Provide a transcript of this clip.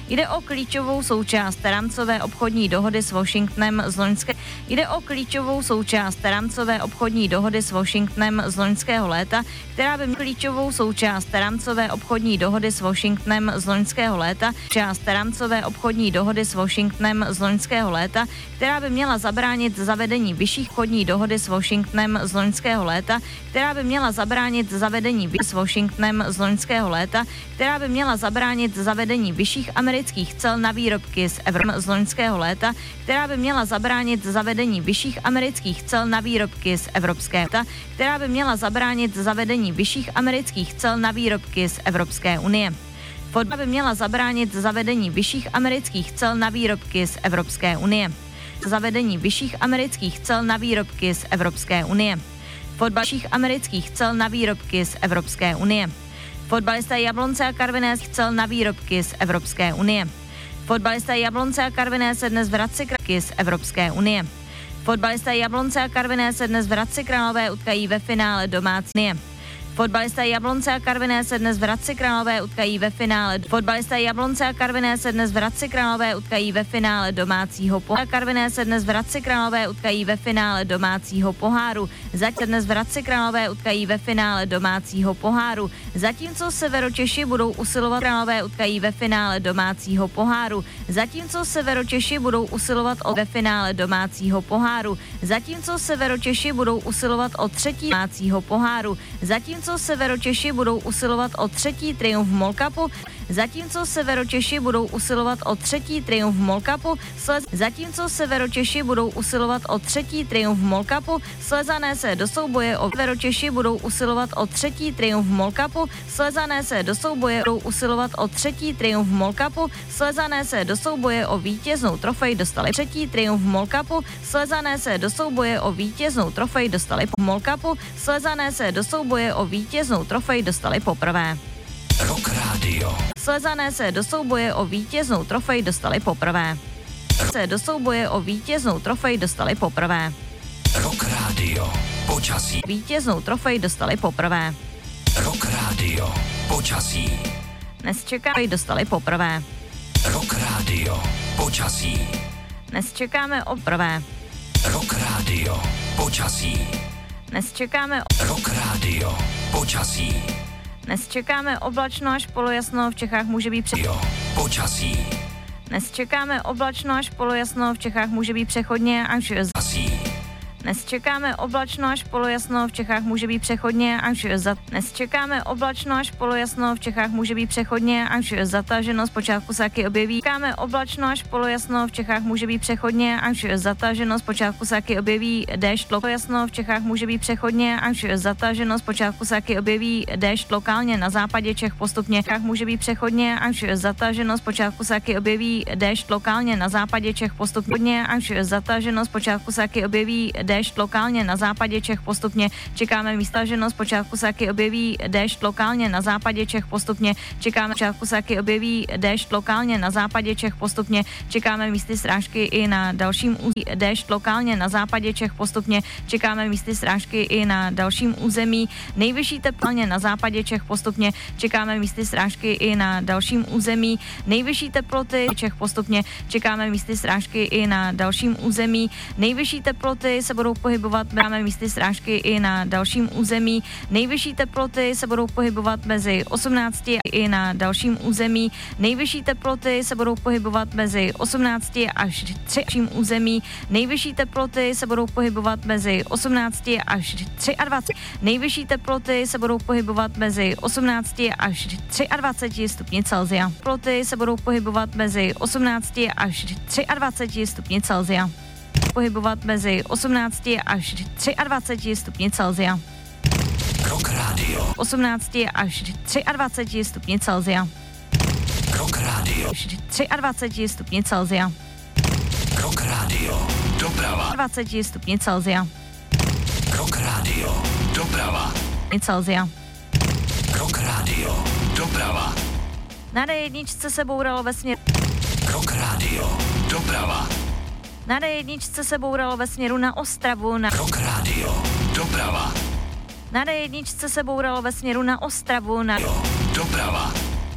Jde o klíčovou součást rámcové obchodní dohody s Washingtonem z loňského léta, která by měla zabránit zavedení vyšších amerických cel na výrobky z Evropské unie. Fotbal by měla zabránit zavedení vyšších amerických cel na výrobky z Evropské unie. Fotbalista Jablonce a Karviné cel na výrobky z Evropské unie. Fotbalista Jablonce a Karviné se dnes v Hradci Králové utkají ve finále domácí Fotbalista Jablonce a Karviné se dnes v Hradci Králové utkají ve finále domácího poháru. Zatímco Severočeši budou usilovat o třetí triumf v Mall Cupu. Slezané se do souboje o vítěznou trofej dostali poprvé. Rock Radio. Slezané se do souboje o vítěznou trofej dostali poprvé. Rock Radio. Počasí. Vítěznou trofej dostali poprvé. Rock Radio. Počasí. Dnes čekáme dostali poprvé. Rock Radio. Počasí. Dnes čekáme oprvé. Rock Radio. Počasí. Dnes čekáme Rock Radio. Počasí. Dnes čekáme oblačno až polojasno, v Čechách může být počasí. Dnes čekáme oblačno až polojasno, v Čechách může být přechodně až Dnes čekáme oblačno až polojasno, v Čechách může být přechodně až zataženo, zpočátku se taky objeví. Déšť lokálně na západě Čech postupně. Může být přechodně až zataženo, zpočátku se taky objeví déšť lokálně na západě Čech postupně až zataženo, zpočátku se taky objeví déšť lokálně na západě Čech postupně. Čekáme místa ženo, zpočátku se taky objeví déšť lokálně na západě Čech postupně. Čekáme místy srážky i na dalším území. Nejvyšší teplo na západě Čech postupně. Čekáme místy srážky i na dalším území. Nejvyšší teploty Čech postupně. Čekáme místy srážky i na dalším území. Nejvyšší teploty se budou pohybovat místy srážky i na dalším území. Nejvyšší teploty se budou pohybovat mezi 18 i na dalším území. Nejvyšší teploty se budou pohybovat mezi 18 až 3 území. Nejvyšší teploty se budou pohybovat mezi 18 až 23. Nejvyšší teploty se budou pohybovat mezi 18 až 23 stupni Celsia. Teploty se budou pohybovat mezi 18 až 23 stupni Celsia. Pohybovat mezi 18 až 23 stupni Celsia. Rock Radio. 18 až 23 stupni Celsia. Rock Radio. 23 stupni Celsia. Rock Radio. Doprava. 20 stupni Celsia. Rock Radio. Doprava. Celsia. Rock Radio. Doprava. Na D1 se bouralo ve směru. Rock Radio. Doprava. Na D1 se bouralo ve směru na Ostravu. Rock Radio. Doprava. Na D1 se bouralo ve směru na Ostravu. Doprava.